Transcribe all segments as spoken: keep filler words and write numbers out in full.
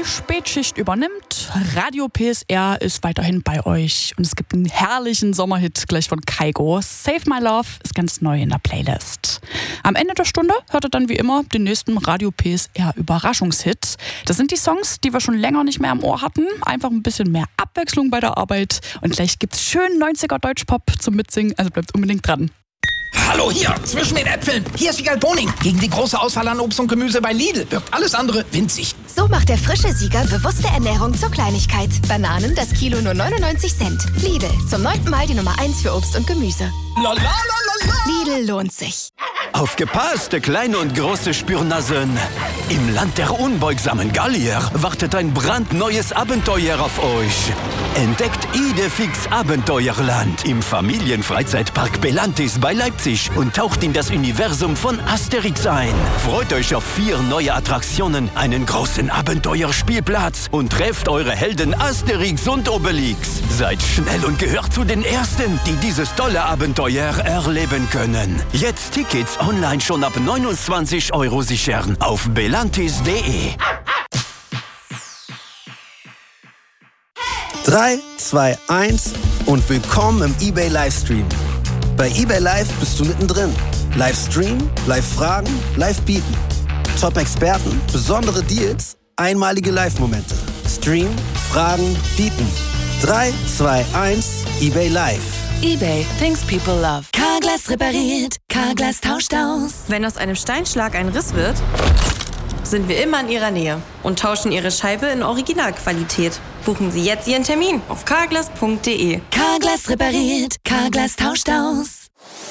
Spätschicht übernimmt. Radio P S R ist weiterhin bei euch. Und es gibt einen herrlichen Sommerhit gleich von Kygo. Save My Love ist ganz neu in der Playlist. Am Ende der Stunde hört ihr dann wie immer den nächsten Radio P S R Überraschungshit. Das sind die Songs, die wir schon länger nicht mehr am Ohr hatten. Einfach ein bisschen mehr Abwechslung bei der Arbeit. Und gleich gibt's schön neunziger Deutschpop zum Mitsingen. Also bleibt unbedingt dran. Hallo hier, zwischen den Äpfeln. Hier ist Siegal Boning. Gegen die große Auswahl an Obst und Gemüse bei Lidl wirkt alles andere winzig. So macht der frische Sieger bewusste Ernährung zur Kleinigkeit. Bananen das Kilo nur neunundneunzig Cent. Lidl, zum neunten Mal die Nummer eins für Obst und Gemüse. La, la, la, la, la. Lidl lohnt sich. Aufgepasst, kleine und große Spürnasen. Im Land der unbeugsamen Gallier wartet ein brandneues Abenteuer auf euch. Entdeckt Idefix Abenteuerland im Familienfreizeitpark Belantis bei Leipzig und taucht in das Universum von Asterix ein. Freut euch auf vier neue Attraktionen, einen großen Abenteuerspielplatz und trefft eure Helden Asterix und Obelix. Seid schnell und gehört zu den Ersten, die dieses tolle Abenteuer erleben können. Jetzt Tickets online schon ab neunundzwanzig Euro sichern auf belantis punkt de. drei, zwei, eins und willkommen im eBay Livestream. Bei eBay Live bist du mittendrin. Livestream, Live-Fragen, Live-Bieten. Top-Experten, besondere Deals, einmalige Live-Momente. Stream, Fragen, Bieten. drei, zwei, eins, eBay Live. eBay, things people love. Carglass repariert, Carglass tauscht aus. Wenn aus einem Steinschlag ein Riss wird, sind wir immer in Ihrer Nähe und tauschen Ihre Scheibe in Originalqualität. Buchen Sie jetzt Ihren Termin auf carglass punkt de. Carglass repariert, Carglass tauscht aus.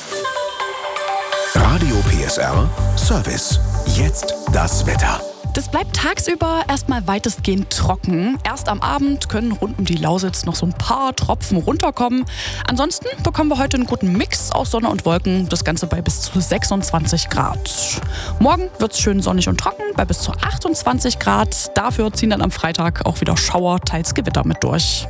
Radio P S R Service. Jetzt das Wetter. Das bleibt tagsüber erstmal weitestgehend trocken. Erst am Abend können rund um die Lausitz noch so ein paar Tropfen runterkommen. Ansonsten bekommen wir heute einen guten Mix aus Sonne und Wolken. Das Ganze bei bis zu sechsundzwanzig Grad. Morgen wird es schön sonnig und trocken bei bis zu achtundzwanzig Grad. Dafür ziehen dann am Freitag auch wieder Schauer, teils Gewitter mit durch.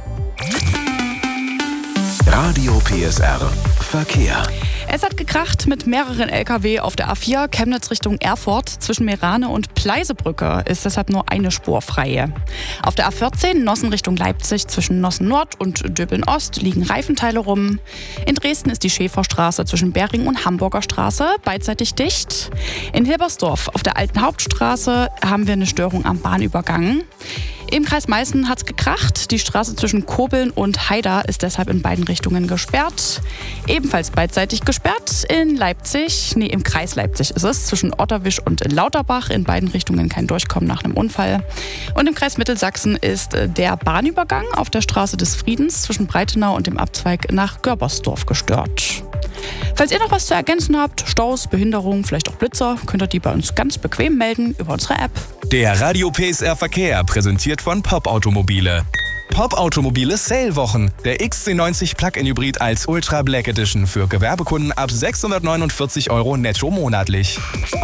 Radio P S R Verkehr. Es hat gekracht mit mehreren L K W auf der A vier Chemnitz Richtung Erfurt. Zwischen Meerane und Pleisebrücke ist deshalb nur eine Spur frei. Auf der A vierzehn Nossen Richtung Leipzig zwischen Nossen Nord und Döbeln Ost liegen Reifenteile rum. In Dresden ist die Schäferstraße zwischen Bering und Hamburger Straße beidseitig dicht. In Hilbersdorf auf der Alten Hauptstraße haben wir eine Störung am Bahnübergang. Im Kreis Meißen hat's gekracht. Die Straße zwischen Kobeln und Haida ist deshalb in beiden Richtungen gesperrt. Ebenfalls beidseitig gesperrt in Leipzig, nee, im Kreis Leipzig ist es, zwischen Otterwisch und Lauterbach. In beiden Richtungen kein Durchkommen nach einem Unfall. Und im Kreis Mittelsachsen ist der Bahnübergang auf der Straße des Friedens zwischen Breitenau und dem Abzweig nach Görbersdorf gestört. Falls ihr noch was zu ergänzen habt, Staus, Behinderung, vielleicht auch Blitzer, könnt ihr die bei uns ganz bequem melden über unsere App. Der Radio P S R Verkehr, präsentiert von Pop Automobile. Pop Automobile Sale-Wochen. Der X C neunzig Plug-in Hybrid als Ultra Black Edition für Gewerbekunden ab sechshundertneunundvierzig Euro netto monatlich.